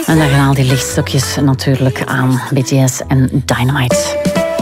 En dan gaan al die lichtstokjes natuurlijk aan. BTS en Dynamite.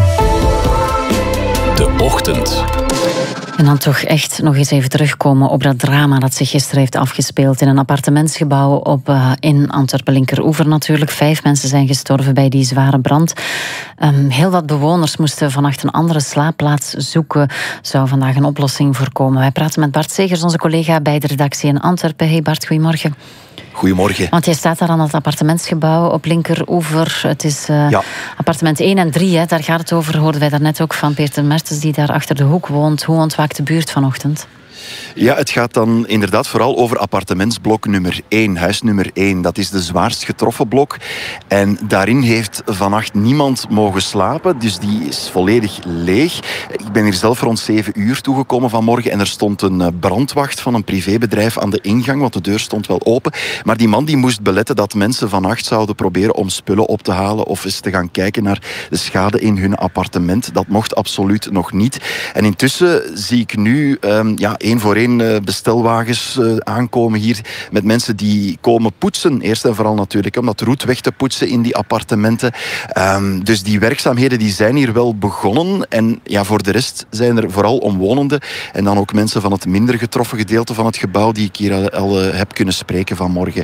De Ochtend. En dan toch echt nog eens even terugkomen op dat drama dat zich gisteren heeft afgespeeld in een appartementsgebouw in Antwerpen-Linkeroever natuurlijk. 5 mensen zijn gestorven bij die zware brand. Heel wat bewoners moesten vannacht een andere slaapplaats zoeken. Zou vandaag een oplossing voorkomen. Wij praten met Bart Segers, onze collega bij de redactie in Antwerpen. Hey Bart, goedemorgen. Goedemorgen. Want jij staat daar aan het appartementsgebouw op Linkeroever. Het is appartement 1 en 3, hè. Daar gaat het over. Hoorden wij daarnet ook van Peter Mertens, die daar achter de hoek woont. Hoe ontwaakt de buurt vanochtend? Ja, het gaat dan inderdaad vooral over appartementsblok nummer 1, huis nummer 1. Dat is de zwaarst getroffen blok. En daarin heeft vannacht niemand mogen slapen, dus die is volledig leeg. Ik ben hier zelf rond 7 uur toegekomen vanmorgen en er stond een brandwacht van een privébedrijf aan de ingang, want de deur stond wel open. Maar die man die moest beletten dat mensen vannacht zouden proberen om spullen op te halen of eens te gaan kijken naar de schade in hun appartement. Dat mocht absoluut nog niet. En intussen zie ik nu één voor één bestelwagens aankomen hier met mensen die komen poetsen. Eerst en vooral natuurlijk om dat roet weg te poetsen in die appartementen. Dus die werkzaamheden die zijn hier wel begonnen. En ja, voor de rest zijn er vooral omwonenden en dan ook mensen van het minder getroffen gedeelte van het gebouw die ik hier al heb kunnen spreken vanmorgen.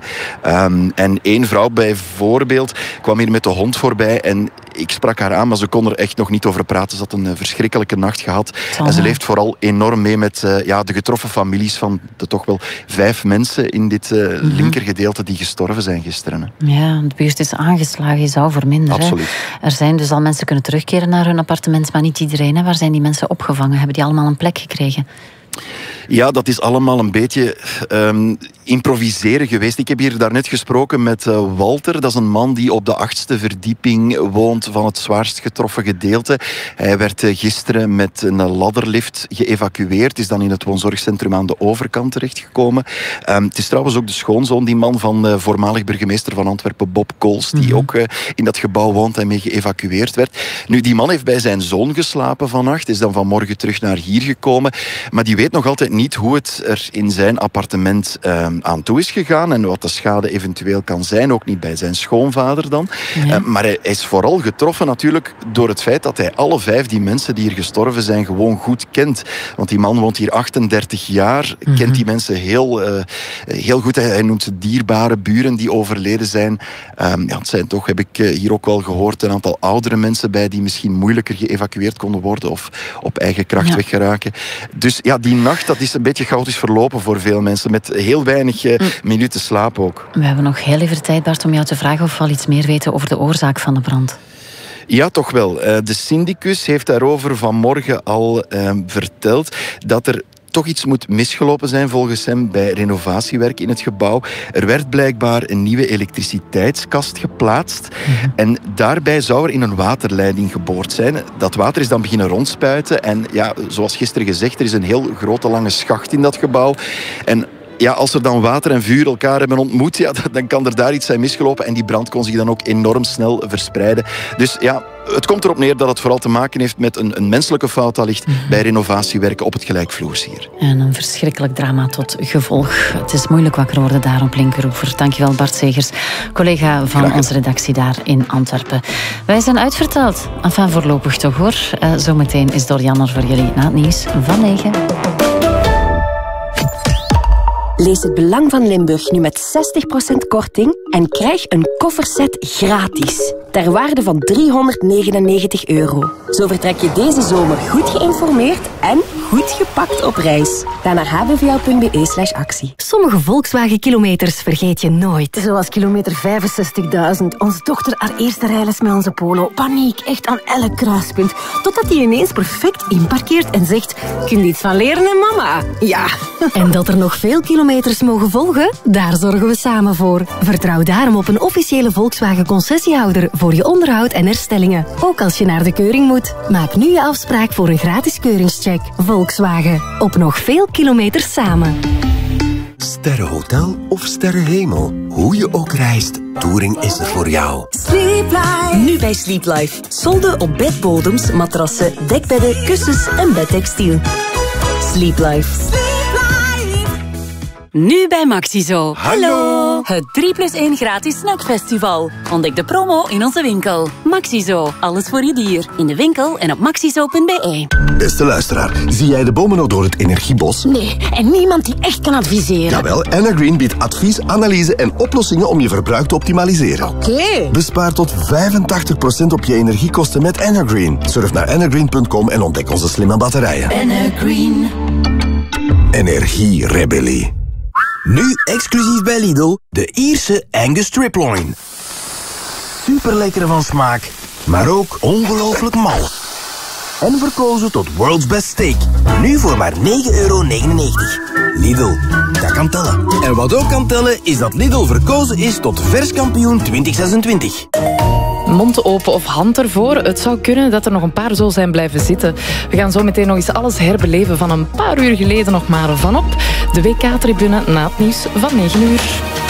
En één vrouw bijvoorbeeld kwam hier met de hond voorbij en ik sprak haar aan, maar ze kon er echt nog niet over praten. Ze had een verschrikkelijke nacht gehad. En ze leeft vooral enorm mee met de getroffen families van de toch wel 5 mensen in dit linkergedeelte die gestorven zijn gisteren. Ja, de buurt is aangeslagen, je zou verminderen. Absoluut. Er zijn dus al mensen kunnen terugkeren naar hun appartement, maar niet iedereen. Hè. Waar zijn die mensen opgevangen? Hebben die allemaal een plek gekregen? Ja, dat is allemaal een beetje improviseren geweest. Ik heb hier daarnet gesproken met Walter. Dat is een man die op de 8e verdieping woont van het zwaarst getroffen gedeelte. Hij werd gisteren met een ladderlift geëvacueerd. Is dan in het woonzorgcentrum aan de overkant terechtgekomen. Het is trouwens ook de schoonzoon, die man van voormalig burgemeester van Antwerpen, Bob Kools, die ook in dat gebouw woont en mee geëvacueerd werd. Nu, die man heeft bij zijn zoon geslapen vannacht. Is dan vanmorgen terug naar hier gekomen. Maar die weet nog altijd niet hoe het er in zijn appartement aan toe is gegaan en wat de schade eventueel kan zijn. Ook niet bij zijn schoonvader dan. Ja. Maar hij is vooral getroffen natuurlijk door het feit dat hij alle 5 die mensen die hier gestorven zijn gewoon goed kent. Want die man woont hier 38 jaar, kent die mensen heel goed. Hij noemt ze dierbare buren die overleden zijn. Het zijn toch, heb ik hier ook wel gehoord, een aantal oudere mensen bij die misschien moeilijker geëvacueerd konden worden of op eigen kracht weggeraken. Dus ja, die nacht, dat is een beetje chaotisch verlopen voor veel mensen, met heel weinig minuten slaap ook. We hebben nog heel even tijd, Bart, om jou te vragen of we al iets meer weten over de oorzaak van de brand. Ja, toch wel. De syndicus heeft daarover vanmorgen al verteld dat er toch iets moet misgelopen zijn volgens hem bij renovatiewerk in het gebouw. Er werd blijkbaar een nieuwe elektriciteitskast geplaatst en daarbij zou er in een waterleiding geboord zijn. Dat water is dan beginnen rondspuiten en ja, zoals gisteren gezegd, er is een heel grote lange schacht in dat gebouw. En ja, als er dan water en vuur elkaar hebben ontmoet, ja, dan kan er daar iets zijn misgelopen en die brand kon zich dan ook enorm snel verspreiden. Dus ja, het komt erop neer dat het vooral te maken heeft met een menselijke fout allicht bij renovatiewerken op het gelijkvloers hier. En een verschrikkelijk drama tot gevolg. Het is moeilijk wakker worden daar op Linkeroever. Dankjewel Bart Segers, collega van onze redactie daar in Antwerpen. Wij zijn uitverteld. Enfin, voorlopig toch hoor. Zometeen is Dorian er voor jullie na het nieuws van 9. Lees Het Belang van Limburg nu met 60% korting en krijg een kofferset gratis. Ter waarde van €399. Zo vertrek je deze zomer goed geïnformeerd en goed gepakt op reis. Ga naar hbvl.be/actie. Sommige Volkswagen-kilometers vergeet je nooit. Zoals kilometer 65.000. Onze dochter haar eerste rijles met onze Polo. Paniek, echt aan elk kruispunt. Totdat hij ineens perfect inparkeert en zegt: kun je iets van leren, hè, mama? Ja. En dat er nog veel kilometers mogen volgen? Daar zorgen we samen voor. Vertrouw daarom op een officiële Volkswagen-concessiehouder voor je onderhoud en herstellingen. Ook als je naar de keuring moet. Maak nu je afspraak voor een gratis keuringscheck. Volkswagen. Op nog veel kilometers samen. Sterrenhotel of sterrenhemel. Hoe je ook reist, Touring is er voor jou. Sleep Life. Nu bij Sleep Life. Solden op bedbodems, matrassen, dekbedden, kussens en bedtextiel. Sleep Life. Nu bij Maxizo. Hallo! Het 3+1 gratis snackfestival. Ontdek de promo in onze winkel. Maxizo, alles voor je dier. In de winkel en op maxizo.be. Beste luisteraar, zie jij de bomen nog door het energiebos? Nee, en niemand die echt kan adviseren. Jawel, Energreen biedt advies, analyse en oplossingen om je verbruik te optimaliseren. Oké. Bespaar tot 85% op je energiekosten met Energreen. Surf naar energreen.com en ontdek onze slimme batterijen. Energreen. Energierebellie. Nu exclusief bij Lidl, de Ierse Angus Striploin. Super lekker van smaak, maar ook ongelooflijk mal. En verkozen tot World's Best Steak. Nu voor maar €9,99. Lidl, dat kan tellen. En wat ook kan tellen is dat Lidl verkozen is tot verskampioen 2026. Mond open of hand ervoor. Het zou kunnen dat er nog een paar zo zijn blijven zitten. We gaan zo meteen nog eens alles herbeleven van een paar uur geleden nog maar vanop. De WK-tribune na het nieuws van 9 uur.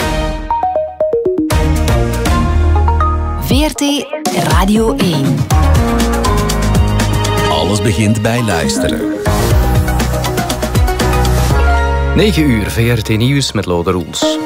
VRT Radio 1. Alles begint bij luisteren. 9 uur, VRT Nieuws met Lode Roels.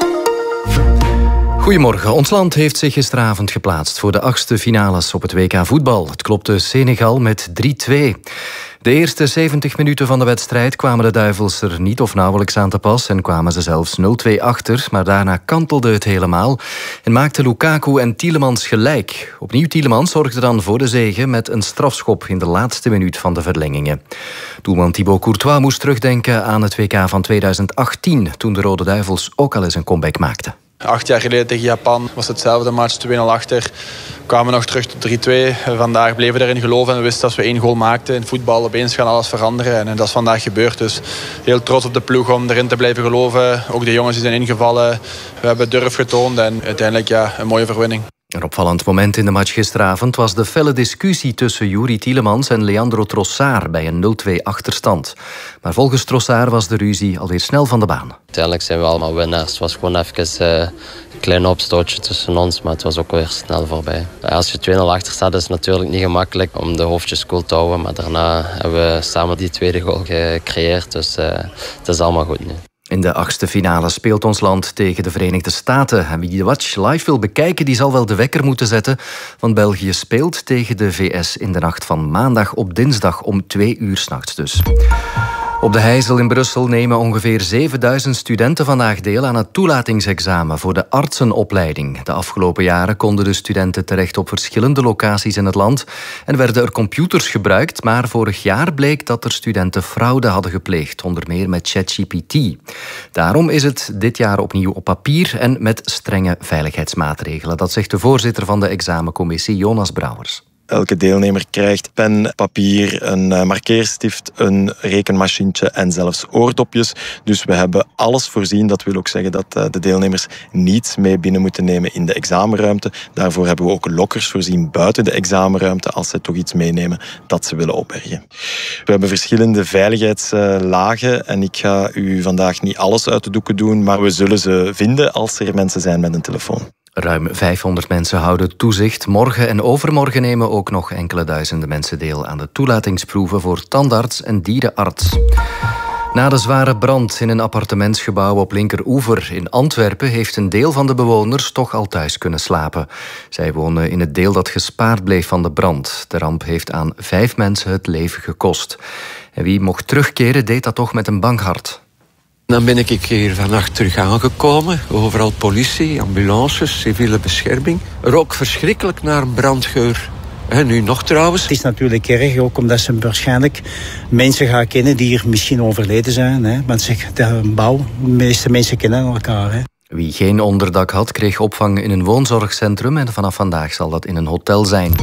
Goedemorgen. Ons land heeft zich gisteravond geplaatst voor de 8e finales op het WK voetbal. Het klopte Senegal met 3-2. De eerste 70 minuten van de wedstrijd kwamen de Duivels er niet of nauwelijks aan te pas en kwamen ze zelfs 0-2 achter, maar daarna kantelde het helemaal en maakten Lukaku en Tielemans gelijk. Opnieuw Tielemans zorgde dan voor de zege met een strafschop in de laatste minuut van de verlengingen. Doelman Thibaut Courtois moest terugdenken aan het WK van 2018, toen de Rode Duivels ook al eens een comeback maakten. 8 jaar geleden tegen Japan was hetzelfde match, 2-0 achter. We kwamen nog terug tot 3-2. Vandaag bleven we erin geloven en we wisten dat als we 1 goal maakten in voetbal, opeens gaan alles veranderen. En dat is vandaag gebeurd. Dus heel trots op de ploeg om erin te blijven geloven. Ook de jongens die zijn ingevallen. We hebben durf getoond en uiteindelijk een mooie verwinning. Een opvallend moment in de match gisteravond was de felle discussie tussen Youri Tielemans en Leandro Trossard bij een 0-2 achterstand. Maar volgens Trossard was de ruzie alweer snel van de baan. Uiteindelijk zijn we allemaal winnaars. Het was gewoon even een klein opstootje tussen ons, maar het was ook weer snel voorbij. Als je 2-0 achter staat is het natuurlijk niet gemakkelijk om de hoofdjes koel te houden, maar daarna hebben we samen die tweede goal gecreëerd, dus het is allemaal goed nu. In de 8e finale speelt ons land tegen de Verenigde Staten. En wie de match live wil bekijken, die zal wel de wekker moeten zetten. Want België speelt tegen de VS in de nacht van maandag op dinsdag om 2 uur 's nachts dus. Op de Heijzel in Brussel nemen ongeveer 7000 studenten vandaag deel aan het toelatingsexamen voor de artsenopleiding. De afgelopen jaren konden de studenten terecht op verschillende locaties in het land en werden er computers gebruikt, maar vorig jaar bleek dat er studenten fraude hadden gepleegd, onder meer met ChatGPT. Daarom is het dit jaar opnieuw op papier en met strenge veiligheidsmaatregelen. Dat zegt de voorzitter van de examencommissie, Jonas Brouwers. Elke deelnemer krijgt pen, papier, een markeerstift, een rekenmachientje en zelfs oordopjes. Dus we hebben alles voorzien. Dat wil ook zeggen dat de deelnemers niets mee binnen moeten nemen in de examenruimte. Daarvoor hebben we ook lokkers voorzien buiten de examenruimte als ze toch iets meenemen dat ze willen opbergen. We hebben verschillende veiligheidslagen en ik ga u vandaag niet alles uit de doeken doen, maar we zullen ze vinden als er mensen zijn met een telefoon. Ruim 500 mensen houden toezicht. Morgen en overmorgen nemen ook nog enkele duizenden mensen deel aan de toelatingsproeven voor tandarts en dierenarts. Na de zware brand in een appartementsgebouw op Linkeroever in Antwerpen heeft een deel van de bewoners toch al thuis kunnen slapen. Zij wonen in het deel dat gespaard bleef van de brand. De ramp heeft aan 5 mensen het leven gekost. En wie mocht terugkeren, deed dat toch met een bang hart. Dan ben ik hier vannacht terug aangekomen. Overal politie, ambulances, civiele bescherming. Rook verschrikkelijk naar een brandgeur. En nu nog trouwens. Het is natuurlijk erg, ook omdat ze waarschijnlijk mensen gaan kennen die hier misschien overleden zijn. Hè? Want de bouw, de meeste mensen kennen elkaar. Hè? Wie geen onderdak had, kreeg opvang in een woonzorgcentrum en vanaf vandaag zal dat in een hotel zijn.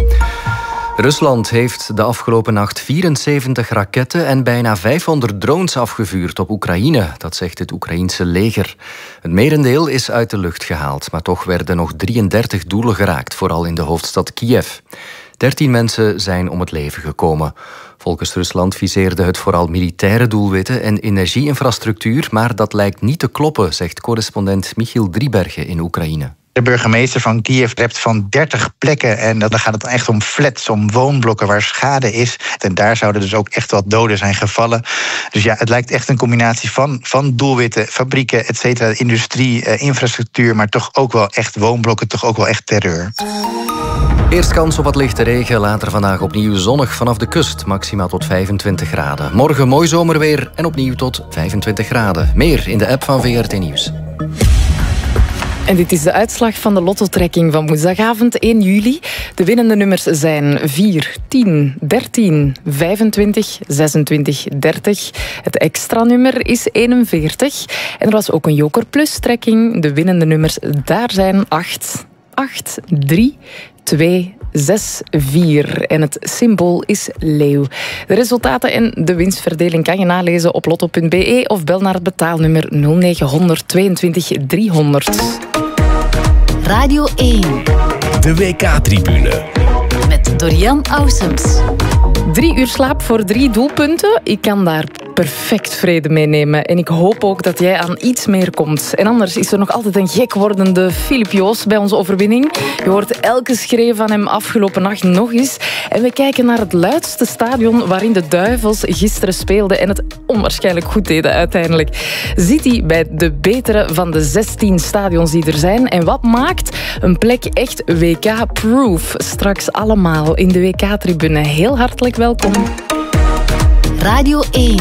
Rusland heeft de afgelopen nacht 74 raketten en bijna 500 drones afgevuurd op Oekraïne. Dat zegt het Oekraïense leger. Het merendeel is uit de lucht gehaald, maar toch werden nog 33 doelen geraakt, vooral in de hoofdstad Kiev. 13 mensen zijn om het leven gekomen. Volgens Rusland viseerde het vooral militaire doelwitten en energieinfrastructuur, maar dat lijkt niet te kloppen, zegt correspondent Michiel Driebergen in Oekraïne. De burgemeester van Kiev hebt van 30 plekken. En dan gaat het echt om flats, om woonblokken waar schade is. En daar zouden dus ook echt wat doden zijn gevallen. Dus ja, het lijkt echt een combinatie van doelwitten, fabrieken, et cetera, industrie, infrastructuur, maar toch ook wel echt woonblokken, toch ook wel echt terreur. Eerst kans op wat lichte regen, later vandaag opnieuw zonnig vanaf de kust. Maxima tot 25 graden. Morgen mooi zomerweer en opnieuw tot 25 graden. Meer in de app van VRT Nieuws. En dit is de uitslag van de lottotrekking van woensdagavond 1 juli. De winnende nummers zijn 4, 10, 13, 25, 26, 30. Het extra nummer is 41. En er was ook een Joker Plus trekking. De winnende nummers, daar zijn 8, 8, 3, 2, 6, 4. En het symbool is leeuw. De resultaten en de winstverdeling kan je nalezen op lotto.be of bel naar het betaalnummer 0900 22 300. Radio 1. De WK-tribune. Met Dorian Aussems. 3 uur slaap voor 3 doelpunten. Ik kan daar perfect vrede mee nemen. En ik hoop ook dat jij aan iets meer komt. En anders is er nog altijd een gek wordende Filip Joos bij onze overwinning. Je hoort elke schreeuw van hem afgelopen nacht nog eens. En we kijken naar het luidste stadion waarin de Duivels gisteren speelden en het onwaarschijnlijk goed deden uiteindelijk. Zit hij bij de betere van de 16 stadions die er zijn? En wat maakt een plek echt WK-proof? Straks allemaal in de WK-tribune. Heel hartelijk welkom. Radio 1.